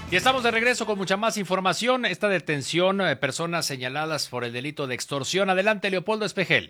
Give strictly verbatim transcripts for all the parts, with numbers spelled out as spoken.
Y estamos de regreso con mucha más información. Esta detención, eh, personas señaladas por el delito de extorsión. Adelante, Leopoldo Espejel.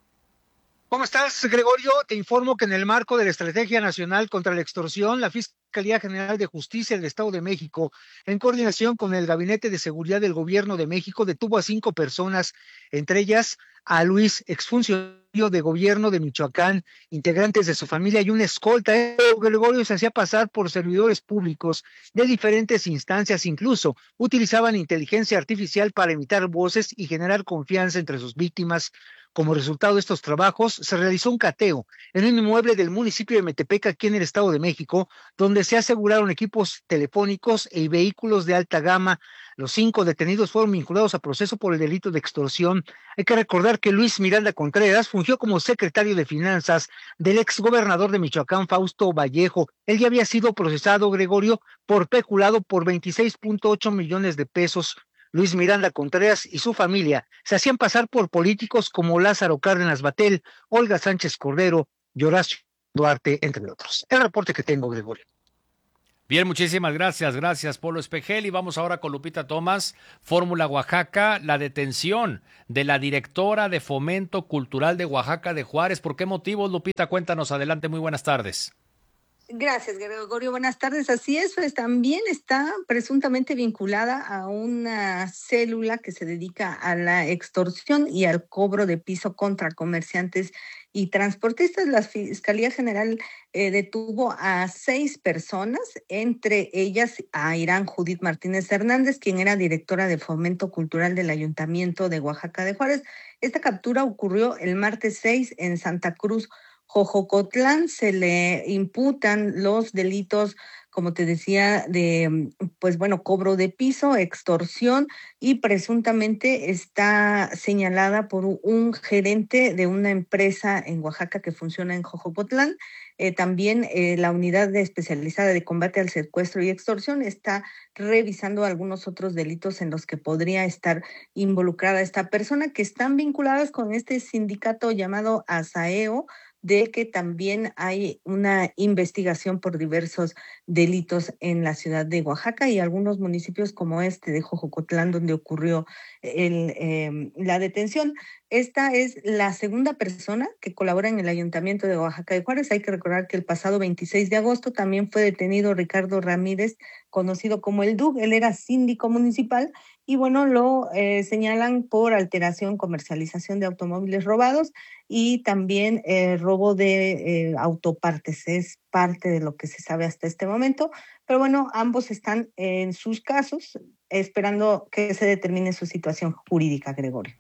¿Cómo estás, Gregorio? Te informo que en el marco de la Estrategia Nacional contra la Extorsión, la Fiscalía General de Justicia del Estado de México, en coordinación con el Gabinete de Seguridad del Gobierno de México, detuvo a cinco personas, entre ellas a Luis, exfuncionario de gobierno de Michoacán, integrantes de su familia y una escolta. Eh, Gregorio se hacía pasar por servidores públicos de diferentes instancias, incluso utilizaban inteligencia artificial para imitar voces y generar confianza entre sus víctimas. Como resultado de estos trabajos, se realizó un cateo en un inmueble del municipio de Metepec, aquí en el Estado de México, donde se aseguraron equipos telefónicos y vehículos de alta gama. Los cinco detenidos fueron vinculados a proceso por el delito de extorsión. Hay que recordar que Luis Miranda Contreras fungió como secretario de Finanzas del exgobernador de Michoacán, Fausto Vallejo. Él ya había sido procesado, Gregorio, por peculado por veintiséis punto ocho millones de pesos. Luis Miranda Contreras y su familia se hacían pasar por políticos como Lázaro Cárdenas Batel, Olga Sánchez Cordero y Horacio Duarte, entre otros. El reporte que tengo, Gregorio. Bien, muchísimas gracias, gracias Polo Espejel. Y vamos ahora con Lupita Tomás, Fórmula Oaxaca, la detención de la directora de Fomento Cultural de Oaxaca de Juárez. ¿Por qué motivos, Lupita? Cuéntanos, adelante, muy buenas tardes. Gracias, Gregorio. Buenas tardes. Así es, pues también está presuntamente vinculada a una célula que se dedica a la extorsión y al cobro de piso contra comerciantes y transportistas. La Fiscalía General eh, detuvo a seis personas, entre ellas a Irán Judith Martínez Hernández, quien era directora de Fomento Cultural del Ayuntamiento de Oaxaca de Juárez. Esta captura ocurrió el martes seis en Santa Cruz, Jojocotlán. Se le imputan los delitos, como te decía, de, pues bueno, cobro de piso, extorsión, y presuntamente está señalada por un gerente de una empresa en Oaxaca que funciona en Jojocotlán. Eh, también eh, la unidad de especializada de combate al secuestro y extorsión está revisando algunos otros delitos en los que podría estar involucrada esta persona, que están vinculadas con este sindicato llamado ASAEO, de que también hay una investigación por diversos delitos en la ciudad de Oaxaca y algunos municipios como este de Jojocotlán, donde ocurrió el, eh, la detención. Esta es la segunda persona que colabora en el Ayuntamiento de Oaxaca de Juárez. Hay que recordar que el pasado veintiséis de agosto también fue detenido Ricardo Ramírez, conocido como el D U C. Él era síndico municipal y bueno, lo eh, señalan por alteración, comercialización de automóviles robados y también eh, robo de eh, autopartes. Es parte de lo que se sabe hasta este momento, pero bueno, ambos están en sus casos esperando que se determine su situación jurídica, Gregorio.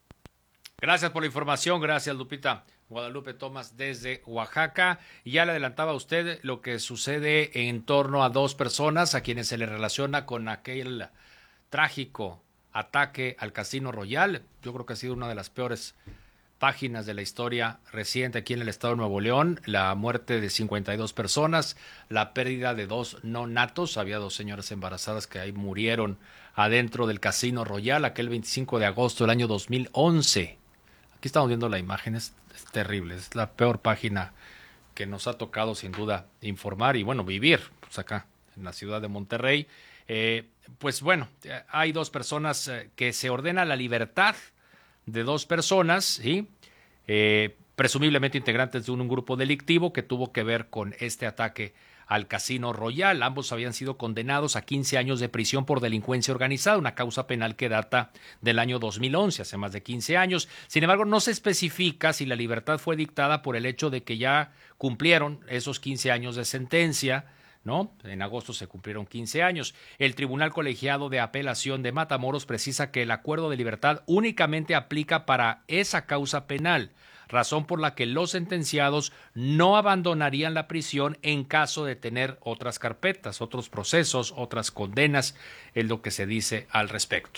Gracias por la información, gracias Lupita. Guadalupe Tomás desde Oaxaca. Y ya le adelantaba a usted lo que sucede en torno a dos personas a quienes se le relaciona con aquel trágico ataque al Casino Royal. Yo creo que ha sido una de las peores páginas de la historia reciente aquí en el estado de Nuevo León. La muerte de cincuenta y dos personas, la pérdida de dos no natos. Había dos señoras embarazadas que ahí murieron adentro del Casino Royal aquel veinticinco de agosto del año dos mil once. Aquí estamos viendo la imagen, es, es terrible, es la peor página que nos ha tocado sin duda informar y bueno, vivir pues acá en la ciudad de Monterrey. Eh, pues bueno, hay dos personas eh, que se ordena la libertad de dos personas, ¿sí? eh, presumiblemente integrantes de un, un grupo delictivo que tuvo que ver con este ataque al Casino Royal. Ambos habían sido condenados a quince años de prisión por delincuencia organizada, una causa penal que data del año dos mil once, hace más de quince años. Sin embargo, no se especifica si la libertad fue dictada por el hecho de que ya cumplieron esos quince años de sentencia, ¿no? En agosto se cumplieron quince años. El Tribunal Colegiado de Apelación de Matamoros precisa que el acuerdo de libertad únicamente aplica para esa causa penal, razón por la que los sentenciados no abandonarían la prisión en caso de tener otras carpetas, otros procesos, otras condenas, es lo que se dice al respecto.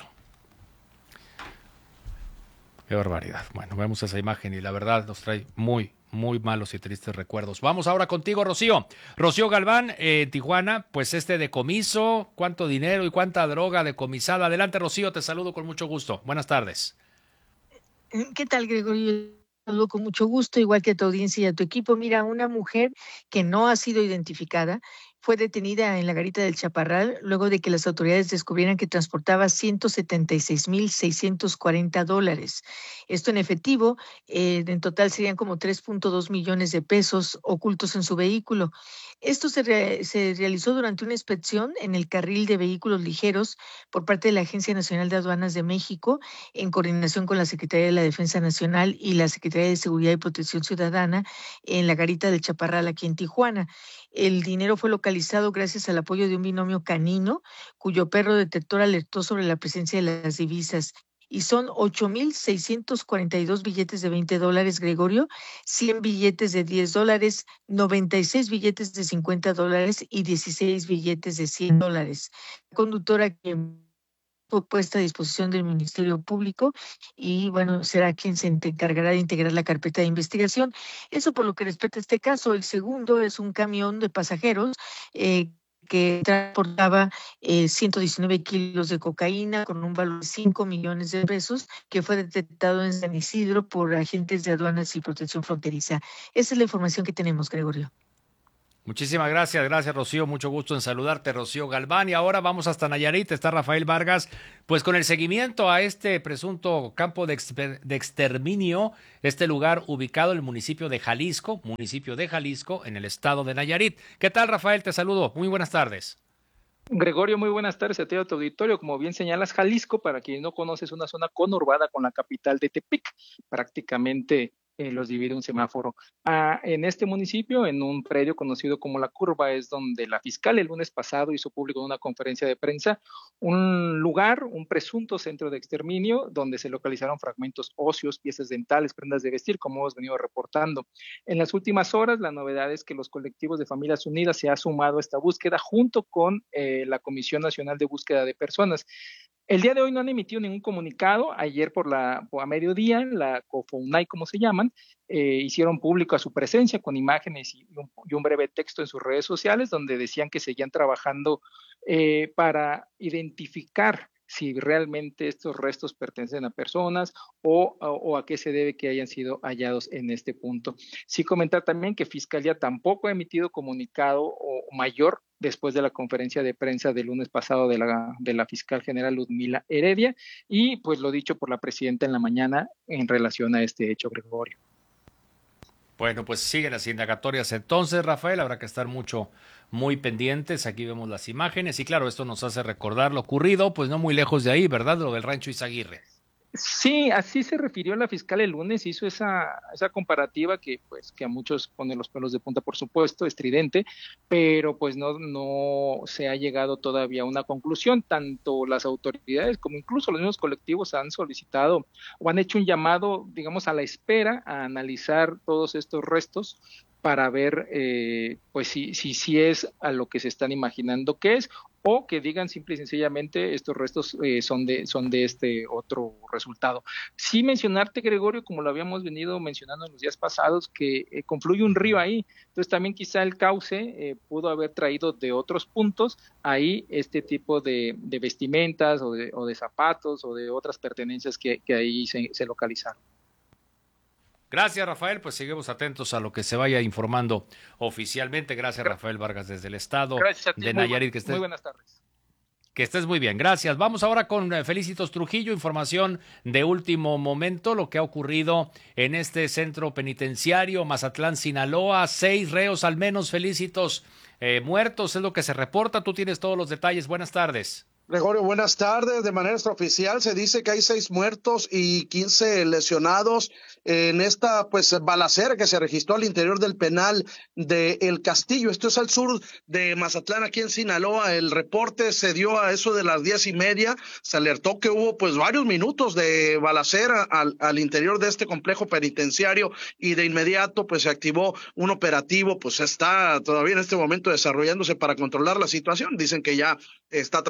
Qué barbaridad. Bueno, vemos esa imagen y la verdad nos trae muy, muy malos y tristes recuerdos. Vamos ahora contigo, Rocío. Rocío Galván, eh, en Tijuana, pues este decomiso, cuánto dinero y cuánta droga decomisada. Adelante, Rocío, te saludo con mucho gusto. Buenas tardes. ¿Qué tal, Gregorio? Saludo con mucho gusto, igual que a tu audiencia y a tu equipo. Mira, una mujer que no ha sido identificada fue detenida en la garita del Chaparral luego de que las autoridades descubrieran que transportaba ciento setenta y seis mil seiscientos cuarenta dólares. Esto en efectivo, eh, en total serían como tres punto dos millones de pesos ocultos en su vehículo. Esto se, re- se realizó durante una inspección en el carril de vehículos ligeros por parte de la Agencia Nacional de Aduanas de México, en coordinación con la Secretaría de la Defensa Nacional y la Secretaría de Seguridad y Protección Ciudadana en la garita del Chaparral aquí en Tijuana. El dinero fue localizado gracias al apoyo de un binomio canino, cuyo perro detector alertó sobre la presencia de las divisas. Y son ocho mil seiscientos cuarenta y dos billetes de veinte dólares, Gregorio, cien billetes de diez dólares, noventa y seis billetes de cincuenta dólares y dieciséis billetes de cien dólares. La conductora que fue puesta a disposición del Ministerio Público y, bueno, será quien se encargará de integrar la carpeta de investigación. Eso por lo que respecta a este caso. El segundo es un camión de pasajeros eh, que transportaba eh, ciento diecinueve kilos de cocaína con un valor de cinco millones de pesos, que fue detectado en San Isidro por agentes de aduanas y protección fronteriza. Esa es la información que tenemos, Gregorio. Muchísimas gracias, gracias Rocío, mucho gusto en saludarte, Rocío Galván. Y ahora vamos hasta Nayarit, está Rafael Vargas, pues con el seguimiento a este presunto campo de, exper- de exterminio, este lugar ubicado en el municipio de Jalisco, municipio de Jalisco, en el estado de Nayarit. ¿Qué tal, Rafael? Te saludo, muy buenas tardes. Gregorio, muy buenas tardes a ti, a tu auditorio. Como bien señalas, Jalisco, para quien no conoce, es una zona conurbada con la capital de Tepic, prácticamente eh, los divide un semáforo. Ah, en este municipio, en un predio conocido como La Curva, es donde la fiscal el lunes pasado hizo público en una conferencia de prensa un lugar, un presunto centro de exterminio, donde se localizaron fragmentos óseos, piezas dentales, prendas de vestir, como hemos venido reportando. En las últimas horas, la novedad es que los colectivos de Familias Unidas se ha sumado a esta búsqueda junto con eh, la Comisión Nacional de Búsqueda de Personas. El día de hoy no han emitido ningún comunicado. Ayer por la por a mediodía, la COFOUNAI, como se llaman, eh, hicieron público a su presencia con imágenes y un, y un breve texto en sus redes sociales donde decían que seguían trabajando eh, para identificar si realmente estos restos pertenecen a personas o, o, o a qué se debe que hayan sido hallados en este punto. Sí comentar también que Fiscalía tampoco ha emitido comunicado o mayor después de la conferencia de prensa del lunes pasado de la, de la fiscal general Ludmila Heredia y pues lo dicho por la presidenta en la mañana en relación a este hecho, Gregorio. Bueno, pues siguen las indagatorias entonces, Rafael, habrá que estar mucho, muy pendientes. Aquí vemos las imágenes y claro, esto nos hace recordar lo ocurrido, pues no muy lejos de ahí, ¿verdad? Lo del rancho Izaguirre. Sí, así se refirió la fiscal el lunes, hizo esa, esa comparativa que pues que a muchos pone los pelos de punta, por supuesto, estridente, pero pues no, no se ha llegado todavía a una conclusión. Tanto las autoridades como incluso los mismos colectivos han solicitado o han hecho un llamado, digamos, a la espera, a analizar todos estos restos para ver eh, pues si, si, si es a lo que se están imaginando que es, o que digan simple y sencillamente estos restos eh, son de son de este otro resultado. Sí mencionarte, Gregorio, como lo habíamos venido mencionando en los días pasados, que eh, confluye un río ahí, entonces también quizá el cauce eh, pudo haber traído de otros puntos ahí este tipo de, de vestimentas o de, o de zapatos o de otras pertenencias que, que ahí se, se localizaron. Gracias, Rafael. Pues seguimos atentos a lo que se vaya informando oficialmente. Gracias, Rafael Vargas, desde el estado Gracias a ti. de Muy Nayarit. Buen, que estés, muy buenas tardes. Que estés muy bien. Gracias. Vamos ahora con Felicitos Trujillo, información de último momento, lo que ha ocurrido en este centro penitenciario, Mazatlán, Sinaloa. Seis reos al menos, Felicitos, eh, muertos, es lo que se reporta. Tú tienes todos los detalles. Buenas tardes. Gregorio, buenas tardes. De manera extraoficial se dice que hay seis muertos y quince lesionados en esta pues balacera que se registró al interior del penal de El Castillo. Esto es al sur de Mazatlán, aquí en Sinaloa. El reporte se dio a eso de las diez y media. Se alertó que hubo pues varios minutos de balacera al, al interior de este complejo penitenciario y de inmediato pues se activó un operativo. Pues está todavía en este momento desarrollándose para controlar la situación. Dicen que ya está tranquilizado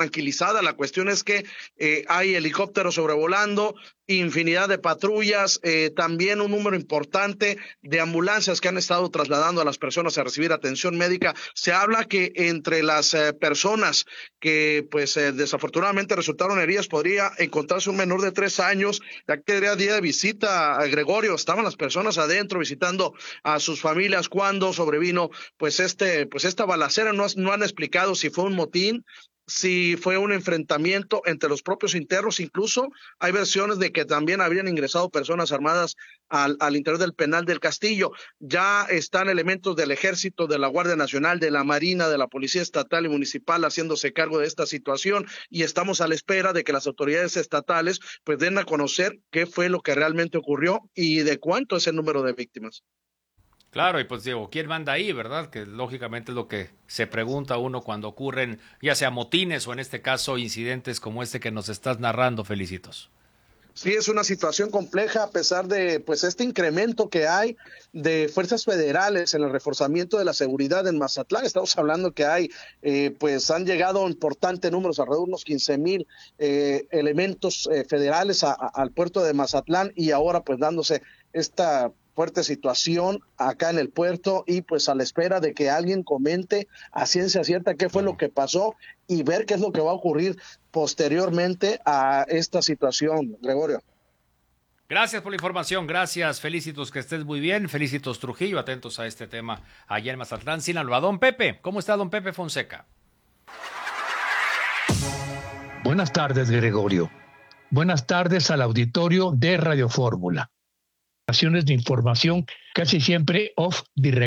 pasada. La cuestión es que eh, hay helicópteros sobrevolando, infinidad de patrullas, eh, también un número importante de ambulancias que han estado trasladando a las personas a recibir atención médica. Se habla que entre las eh, personas que pues eh, desafortunadamente resultaron heridas podría encontrarse un menor de tres años, ya que era día de visita a Gregorio, estaban las personas adentro visitando a sus familias cuando sobrevino pues este pues esta balacera. No, no han explicado si fue un motín, si fue un enfrentamiento entre los propios internos. Incluso hay versiones de que también habrían ingresado personas armadas al, al interior del penal del Castillo. Ya están elementos del Ejército, de la Guardia Nacional, de la Marina, de la Policía Estatal y Municipal haciéndose cargo de esta situación, y estamos a la espera de que las autoridades estatales pues den a conocer qué fue lo que realmente ocurrió y de cuánto es el número de víctimas. Claro, y pues digo, ¿quién manda ahí, verdad? Que lógicamente es lo que se pregunta uno cuando ocurren, ya sea motines o en este caso incidentes como este que nos estás narrando, Felicitos. Sí, es una situación compleja a pesar de pues este incremento que hay de fuerzas federales en el reforzamiento de la seguridad en Mazatlán. Estamos hablando que hay, eh, pues han llegado importantes números, alrededor de unos quince mil eh, elementos eh, federales a, a, al puerto de Mazatlán, y ahora pues dándose esta fuerte situación acá en el puerto y pues a la espera de que alguien comente a ciencia cierta qué fue lo que pasó y ver qué es lo que va a ocurrir posteriormente a esta situación, Gregorio. Gracias por la información, gracias, Felicitos, que estés muy bien, Felicitos Trujillo, atentos a este tema allá en Mazatlán, Sinaloa. Don Pepe, ¿cómo está don Pepe Fonseca? Buenas tardes, Gregorio. Buenas tardes al auditorio de Radio Fórmula. De información casi siempre off the record.